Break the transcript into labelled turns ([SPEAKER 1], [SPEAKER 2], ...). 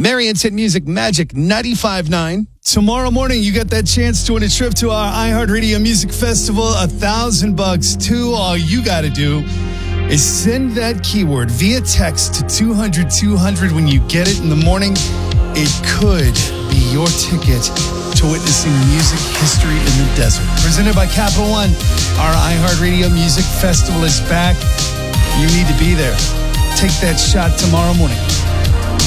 [SPEAKER 1] Marion's Hit Music Magic 95.9.
[SPEAKER 2] Tomorrow morning, you get that chance to win a trip to our iHeartRadio Music Festival, $1,000 too. All you got to do is send that keyword via text to 200-200 when you get it in the morning. It could be your ticket to witnessing music history in the desert. Presented by Capital One, our iHeartRadio Music Festival is back. You need to be there. Take that shot tomorrow morning.